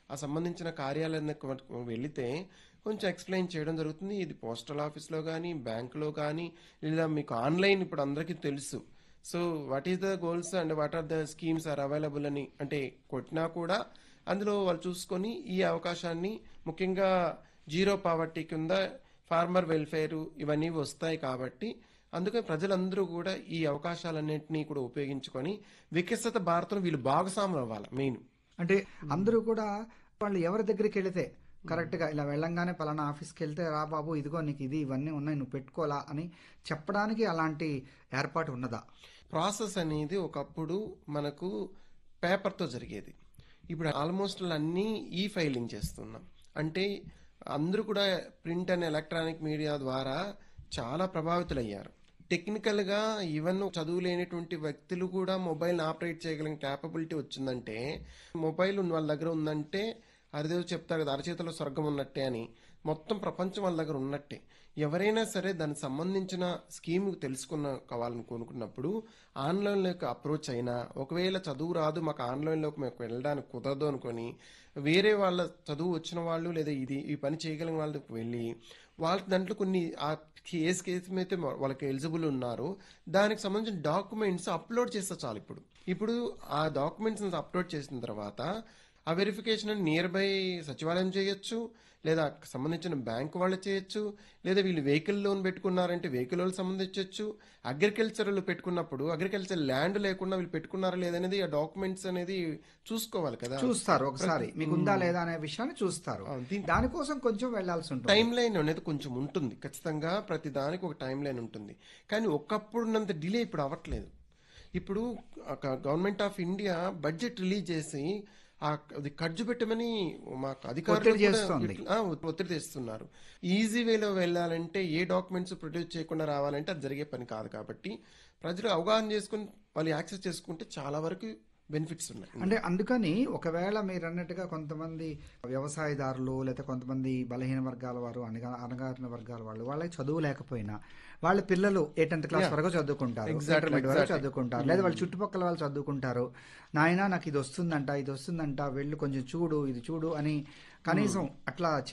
ఆ సంబంధించిన కార్యాలయానికి వెళితే కొంచెం ఎక్స్ప్లెయిన్ చేయడం జరుగుతుంది. ఇది పోస్టల్ ఆఫీస్లో కానీ, బ్యాంకులో కానీ, లేదా మీకు ఆన్లైన్ ఇప్పుడు అందరికీ తెలుసు. So what is the goals and what are the schemes are available అని అంటే కొట్టినా కూడా అందులో వాళ్ళు చూసుకొని ఈ అవకాశాన్ని, ముఖ్యంగా జీరో పావర్టీ కింద ఫార్మర్ వెల్ఫేర్ ఇవన్నీ వస్తాయి కాబట్టి అందుకని ప్రజలందరూ కూడా ఈ అవకాశాలన్నింటినీ కూడా ఉపయోగించుకొని వికసిత భారతం వీళ్ళు భాగస్వాములు అవ్వాలి మెయిన్. అంటే అందరూ కూడా వాళ్ళు ఎవరి దగ్గరికి వెళితే కరెక్ట్గా ఇలా వెళ్ళంగానే పలానా ఆఫీస్కి వెళ్తే రా బాబు ఇదిగో నీకు ఇది ఇవన్నీ ఉన్నాయి నువ్వు పెట్టుకోవాలా అని చెప్పడానికి అలాంటి ఏర్పాటు ఉన్నదా? ప్రాసెస్ అనేది ఒకప్పుడు మనకు పేపర్తో జరిగేది. ఇప్పుడు ఆల్మోస్ట్ అన్నీ ఈ ఫైలింగ్ చేస్తున్నాం. అంటే అందరూ కూడా ప్రింట్ అండ్ ఎలక్ట్రానిక్ మీడియా ద్వారా చాలా ప్రభావితులయ్యారు. టెక్నికల్గా ఈవెన్ చదువు లేనటువంటి వ్యక్తులు కూడా మొబైల్ని ఆపరేట్ చేయగలిగిన క్యాపబిలిటీ వచ్చిందంటే, మొబైల్ వాళ్ళ దగ్గర ఉందంటే అరిదేవ్ చెప్తారు కదా, అరచేతిలో స్వర్గం ఉన్నట్టే అని. మొత్తం ప్రపంచం వాళ్ళ దగ్గర ఉన్నట్టే. ఎవరైనా సరే దానికి సంబంధించిన స్కీమ్ కావాలని కోరుకున్నప్పుడు ఆన్లైన్లోకి అప్రోచ్ అయినా, ఒకవేళ చదువు రాదు మాకు ఆన్లైన్లోకి మేము వెళ్ళడానికి కుదరదు అనుకొని వేరే వాళ్ళ చదువు వచ్చిన వాళ్ళు లేదా ఈ పని చేయగలిగిన వాళ్ళకి వెళ్ళి వాళ్ళ దాంట్లో కొన్ని ఆ కేసు అయితే వాళ్ళకి ఎలిజిబుల్ ఉన్నారు దానికి సంబంధించిన డాక్యుమెంట్స్ అప్లోడ్ చేస్తే చాలు. ఇప్పుడు ఆ డాక్యుమెంట్స్ అప్లోడ్ చేసిన తర్వాత ఆ వెరిఫికేషన్ నియర్ బై సచివాలయం చేయొచ్చు, లేదా సంబంధించిన బ్యాంక్ వాళ్ళు చేయొచ్చు, లేదా వీళ్ళు వెహికల్ లోన్ పెట్టుకున్నారంటే వెహికల్ వాళ్ళు సంబంధించవచ్చు. అగ్రికల్చర్ పెట్టుకున్నప్పుడు అగ్రికల్చర్ ల్యాండ్ లేకుండా వీళ్ళు పెట్టుకున్నారా లేదనేది ఆ డాక్యుమెంట్స్ అనేది చూసుకోవాలి కదా. చూస్తారు ఒకసారి మీకు ఉందా లేదా అనే విషయాన్ని చూస్తారు. దానికోసం కొంచెం వెళ్లాల్సి ఉంటుంది. టైం లైన్ అనేది కొంచెం ఉంటుంది ఖచ్చితంగా, ప్రతి దానికి ఒక టైం లైన్ ఉంటుంది. కానీ ఒకప్పుడున్నంత డిలే ఇప్పుడు అవ్వట్లేదు. ఇప్పుడు government of India budget release చేసి అది ఖర్చు పెట్టమని మాకు అధికారులు ఒత్తిడి తెస్తున్నారు. ఈజీ వేలో వెళ్ళాలంటే ఏ డాక్యుమెంట్స్ ప్రొడ్యూస్ చేయకుండా రావాలంటే అది జరిగే పని కాదు. కాబట్టి ప్రజలు అవగాహన చేసుకుని వాళ్ళు యాక్సెస్ చేసుకుంటే చాలా వరకు బెనిఫిట్స్ ఉన్నాయి. అంటే అందుకని ఒకవేళ మీరు అన్నట్టుగా కొంతమంది వ్యవసాయదారులు లేదా కొంతమంది బలహీన వర్గాల వారు అణగారిన వర్గాల వాళ్ళు వాళ్ళకి చదువు లేకపోయినా వాళ్ళ పిల్లలు 8th క్లాస్ వరకు చదువుకుంటారు, ఇంటర్మీడియట్ వరకు చదువుకుంటారు, లేదా వాళ్ళ చుట్టుపక్కల వాళ్ళు చదువుకుంటారు. నాయన నాకు ఇది వస్తుందంట వెళ్ళు కొంచెం చూడు ఇది చూడు అని కనీసం అట్లా